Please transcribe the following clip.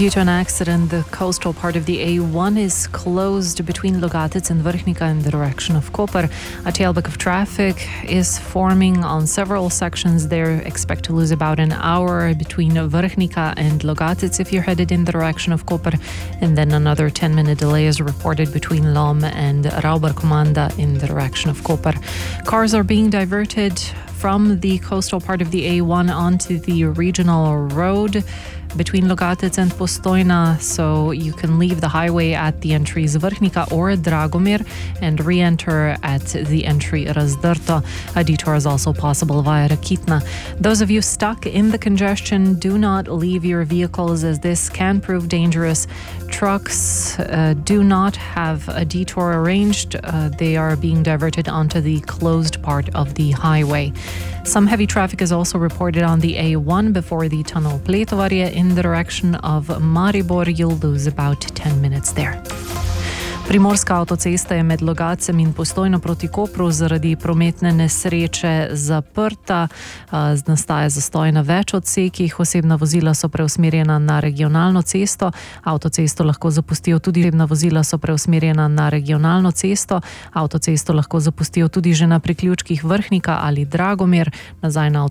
Due to an accident, the coastal part of the A1 is closed between Logatec and Vrhnika in the direction of Koper. A tailback of traffic is forming on several sections there. Expect to lose about an hour between Vrhnika and Logatec if you're headed in the direction of Koper. And then another 10-minute delay is reported between Lom and Rauber-Komanda in the direction of Koper. Cars are being diverted from the coastal part of the A1 onto the regional road between Logatec and Postojna, so you can leave the highway at the entries Vrhnika or Dragomir and re-enter at the entry Razdrto. A detour is also possible via Rakitna. Those of you stuck in the congestion, do not leave your vehicles as this can prove dangerous. Trucks do not have a detour arranged. They are being diverted onto the closed part of the highway. Some heavy traffic is also reported on the A1 before the tunnel Pletovarje in the direction of Maribor. You'll lose about 10 minutes there. Primorska avtocesta je med Logatcem in Postojno proti Kopru zaradi prometne nesreče zaprta. Nastaja zastoj na več odsekih. Osebna vozila so preusmerjena na regionalno cesto. Avtocesto lahko zapustijo tudi že na priključkih Vrhnika ali Dragomir. Nazaj na